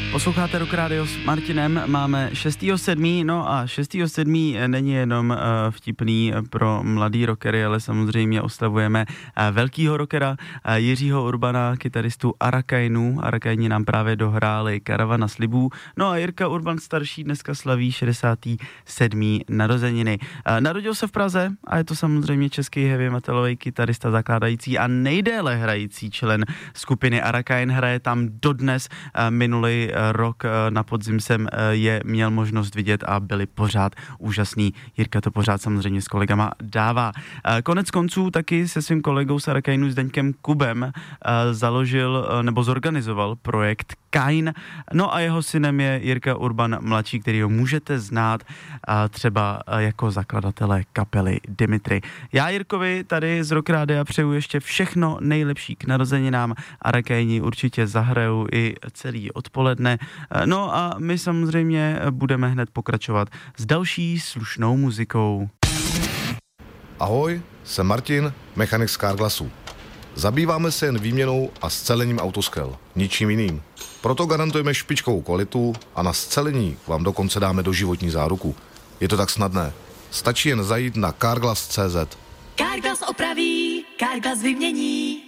Posloucháte Rock Radio s Martinem, máme 6.7. No a 6.7. není jenom vtipný pro mladý rockery, ale samozřejmě oslavujeme velkýho rockera Jiřího Urbana, kytaristu Arakainu. Arakaini nám právě dohráli Karavana slibů. No a Jirka Urban starší dneska slaví 67. narozeniny. Narodil se v Praze a je to samozřejmě český heavy metalový kytarista, zakládající a nejdéle hrající člen skupiny Arakain. Hraje tam dodnes. Minulý rok na podzim jsem je měl možnost vidět a byli pořád úžasný. Jirka to pořád samozřejmě s kolegama dává. Konec konců taky se svým kolegou z Arakainu Zdeňkem Kubem založil nebo zorganizoval projekt Kain. No a jeho synem je Jirka Urban mladší, který ho můžete znát třeba jako zakladatele kapely Dimitri. Já Jirkovi tady z Rock Rádia přeju ještě všechno nejlepší k narozeninám. Arakaini určitě zahrajou i celý odpoledne. No a my samozřejmě budeme hned pokračovat s další slušnou muzikou. Ahoj, jsem Martin, mechanik z Carglassu. Zabýváme se jen výměnou a scelením autoskel, ničím jiným. Proto garantujeme špičkovou kvalitu a na scelení vám dokonce dáme doživotní záruku. Je to tak snadné. Stačí jen zajít na carglass.cz. Carglass opraví, Carglass vymění.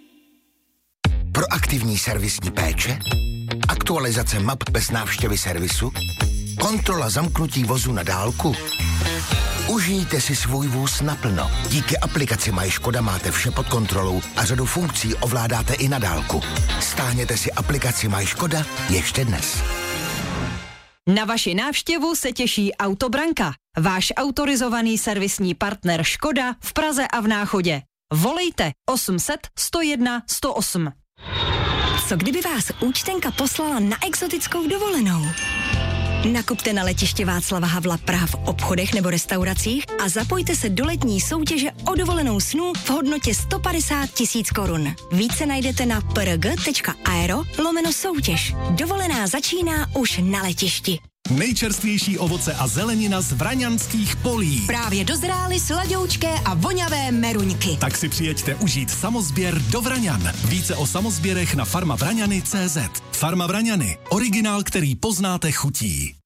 Proaktivní servisní péče, aktualizace map bez návštěvy servisu, kontrola zamknutí vozu na dálku. Užijte si svůj vůz naplno. Díky aplikaci MyŠkoda máte vše pod kontrolou a řadu funkcí ovládáte i na dálku. Stáhněte si aplikaci MyŠkoda ještě dnes. Na vaši návštěvu se těší Autobranka, váš autorizovaný servisní partner Škoda v Praze a v Náchodě. Volejte 800 101 108. Co kdyby vás účtenka poslala na exotickou dovolenou? Nakupte na letiště Václava Havla Praha v obchodech nebo restauracích a zapojte se do letní soutěže o dovolenou snů v hodnotě 150 000 korun. Více najdete na prg.aero/soutěž. Dovolená začíná už na letišti. Nejčerstvější ovoce a zelenina z vraňanských polí. Právě dozrály sladoučké a voňavé meruňky. Tak si přijeďte užít samozběr do Vraňan. Více o samozběrech na farmavraňany.cz. Farma Vraňany. Originál, který poznáte chutí.